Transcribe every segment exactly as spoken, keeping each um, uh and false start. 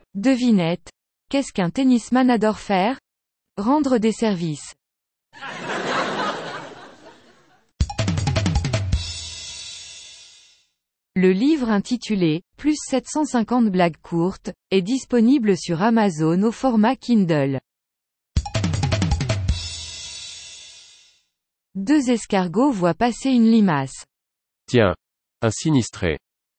Devinette. Qu'est-ce qu'un tennisman adore faire? Rendre des services. Le livre intitulé « Plus sept cent cinquante blagues courtes » est disponible sur Amazon au format Kindle. Deux escargots voient passer une limace. Tiens, un sinistré.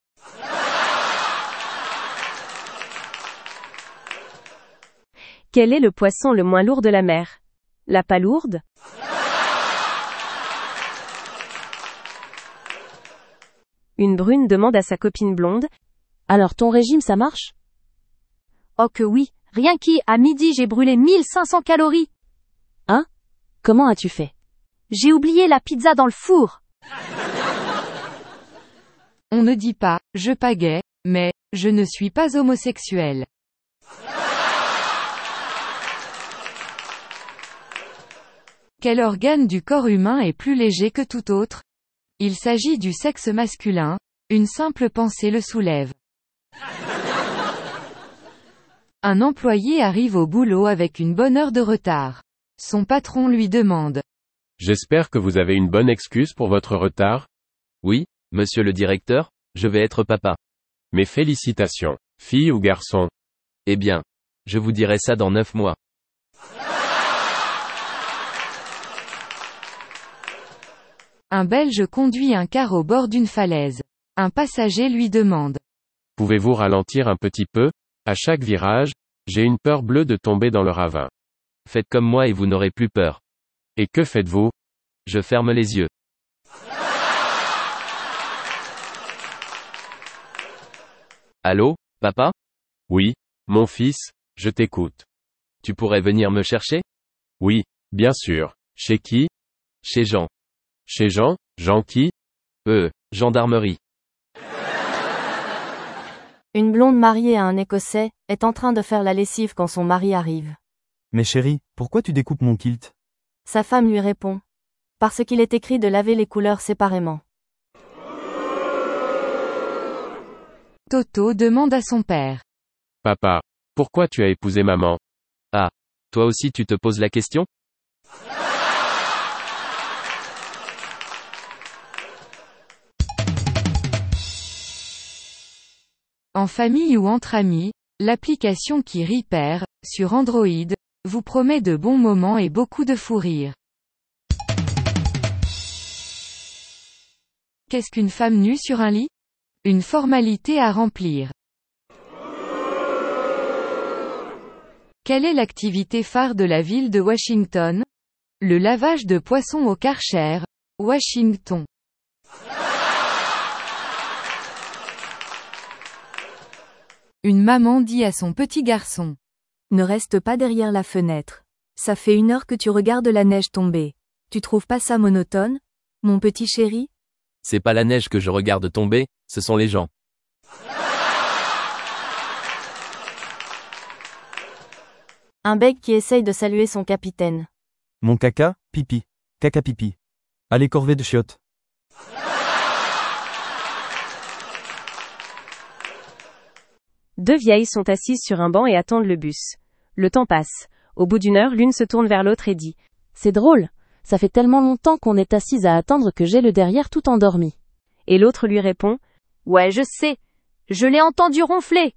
Quel est le poisson le moins lourd de la mer? La palourde? Une brune demande à sa copine blonde. Alors ton régime ça marche? Oh que oui, rien qu'à à midi j'ai brûlé mille cinq cents calories. Hein? Comment as-tu fait? J'ai oublié la pizza dans le four. On ne dit pas « je pagaie », mais « je ne suis pas homosexuel ». Quel organe du corps humain est plus léger que tout autre? Il s'agit du sexe masculin, une simple pensée le soulève. Un employé arrive au boulot avec une bonne heure de retard. Son patron lui demande. J'espère que vous avez une bonne excuse pour votre retard? Oui, monsieur le directeur, je vais être papa. Mes félicitations, fille ou garçon? Eh bien, je vous dirai ça dans neuf mois. Un Belge conduit un car au bord d'une falaise. Un passager lui demande. Pouvez-vous ralentir un petit peu? À chaque virage, j'ai une peur bleue de tomber dans le ravin. Faites comme moi et vous n'aurez plus peur. Et que faites-vous? Je ferme les yeux. Allô, papa? Oui, mon fils, je t'écoute. Tu pourrais venir me chercher? Oui, bien sûr. Chez qui? Chez Jean. Chez Jean? Jean qui? Euh, gendarmerie. Une blonde mariée à un Écossais est en train de faire la lessive quand son mari arrive. Mais chérie, pourquoi tu découpes mon kilt? Sa femme lui répond. Parce qu'il est écrit de laver les couleurs séparément. Toto demande à son père. Papa, pourquoi tu as épousé maman? Ah, toi aussi tu te poses la question? En famille ou entre amis, l'application qui Repair, sur Android, vous promet de bons moments et beaucoup de fou rire. Qu'est-ce qu'une femme nue sur un lit? Une formalité à remplir. Quelle est l'activité phare de la ville de Washington? Le lavage de poissons au Karcher, Washington. Une maman dit à son petit garçon. Ne reste pas derrière la fenêtre. Ça fait une heure que tu regardes la neige tomber. Tu trouves pas ça monotone, mon petit chéri? C'est pas la neige que je regarde tomber, ce sont les gens. Un bègue qui essaye de saluer son capitaine. Mon caca, pipi. Caca pipi. Allez corvée de chiottes. Deux vieilles sont assises sur un banc et attendent le bus. Le temps passe. Au bout d'une heure, l'une se tourne vers l'autre et dit. C'est drôle, ça fait tellement longtemps qu'on est assise à attendre que j'ai le derrière tout endormi. Et l'autre lui répond. Ouais, je sais. Je l'ai entendu ronfler.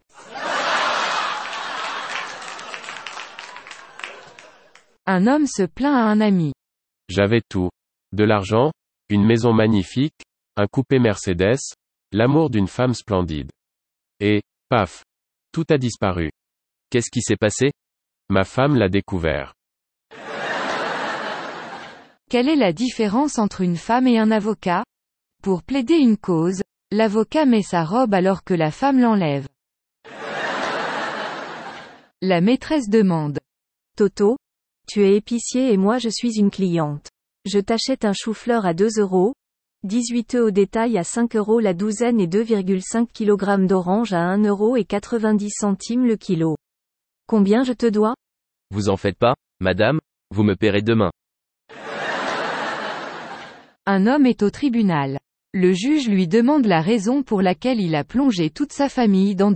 Un homme se plaint à un ami. J'avais tout. De l'argent, une maison magnifique, un coupé Mercedes, l'amour d'une femme splendide. Et, paf, tout a disparu. Qu'est-ce qui s'est passé? Ma femme l'a découvert. Quelle est la différence entre une femme et un avocat? Pour plaider une cause, l'avocat met sa robe alors que la femme l'enlève. La maîtresse demande. Toto, tu es épicier et moi je suis une cliente. Je t'achète un chou-fleur à deux euros, dix-huit œufs au détail à cinq euros la douzaine et deux virgule cinq kilogrammes d'orange à un euro et quatre-vingt-dix centimes le kilo. Combien je te dois? Vous en faites pas, madame, vous me paierez demain. Un homme est au tribunal. Le juge lui demande la raison pour laquelle il a plongé toute sa famille dans